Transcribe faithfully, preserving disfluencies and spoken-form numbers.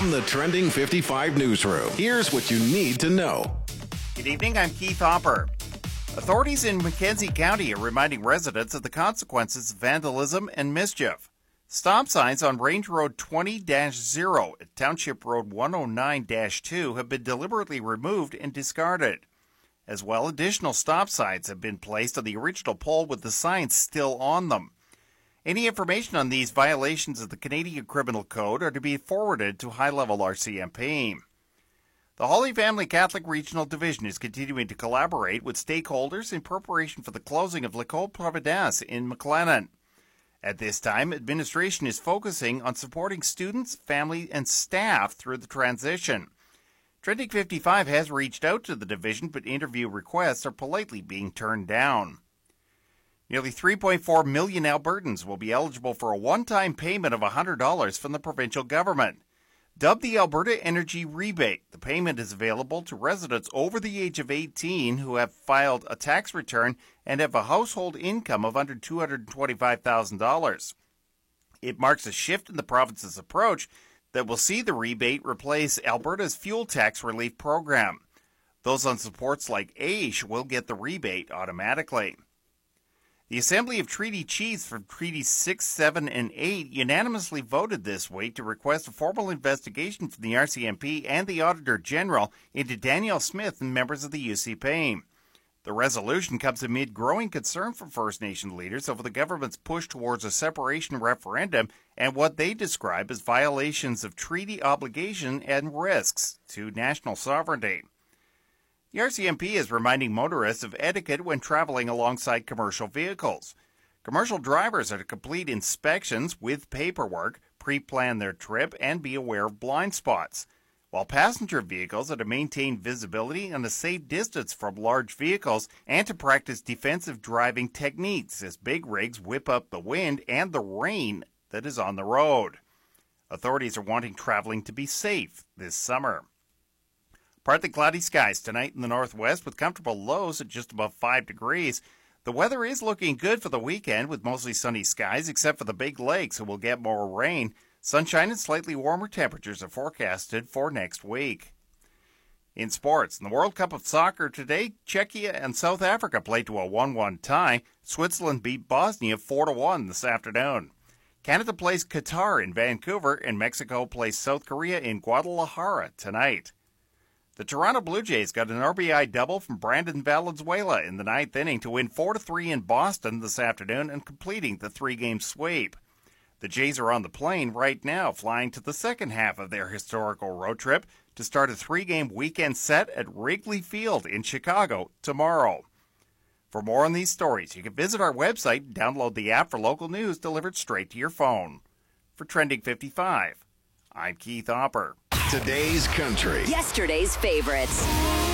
From the Trending fifty-five newsroom, here's what you need to know. Good evening, I'm Keith Hopper. Authorities in Mackenzie County are reminding residents of the consequences of vandalism and mischief. Stop signs on Range Road twenty dash zero at Township Road one oh nine dash two have been deliberately removed and discarded. As well, additional stop signs have been placed on the original pole with the signs still on them. Any information on these violations of the Canadian Criminal Code are to be forwarded to high-level R C M P. The Holy Family Catholic Regional Division is continuing to collaborate with stakeholders in preparation for the closing of L'École Providence in McLennan. At this time, administration is focusing on supporting students, family, and staff through the transition. Trending fifty-five has reached out to the division, but interview requests are politely being turned down. Nearly three point four million Albertans will be eligible for a one-time payment of one hundred dollars from the provincial government. Dubbed the Alberta Energy Rebate, the payment is available to residents over the age of eighteen who have filed a tax return and have a household income of under two hundred twenty-five thousand dollars. It marks a shift in the province's approach that will see the rebate replace Alberta's fuel tax relief program. Those on supports like A I S H will get the rebate automatically. The Assembly of Treaty Chiefs from Treaties six, seven, and eight unanimously voted this week to request a formal investigation from the R C M P and the Auditor General into Danielle Smith and members of the U C P A I M. The resolution comes amid growing concern from First Nation leaders over the government's push towards a separation referendum and what they describe as violations of treaty obligation and risks to national sovereignty. The R C M P is reminding motorists of etiquette when traveling alongside commercial vehicles. Commercial drivers are to complete inspections with paperwork, pre-plan their trip, and be aware of blind spots, while passenger vehicles are to maintain visibility and a safe distance from large vehicles and to practice defensive driving techniques as big rigs whip up the wind and the rain that is on the road. Authorities are wanting traveling to be safe this summer. Partly cloudy skies tonight in the northwest with comfortable lows at just above five degrees. The weather is looking good for the weekend with mostly sunny skies except for the Big Lakes, so we'll get more rain. Sunshine and slightly warmer temperatures are forecasted for next week. In sports, in the World Cup of Soccer today, Czechia and South Africa played to a one one tie. Switzerland beat Bosnia four to one this afternoon. Canada plays Qatar in Vancouver, and Mexico plays South Korea in Guadalajara tonight. The Toronto Blue Jays got an R B I double from Brandon Valenzuela in the ninth inning to win four to three in Boston this afternoon and completing the three-game sweep. The Jays are on the plane right now, flying to the second half of their historical road trip to start a three-game weekend set at Wrigley Field in Chicago tomorrow. For more on these stories, you can visit our website and download the app for local news delivered straight to your phone. For Trending fifty-five, I'm Keith Hopper. Today's country. Yesterday's favorites.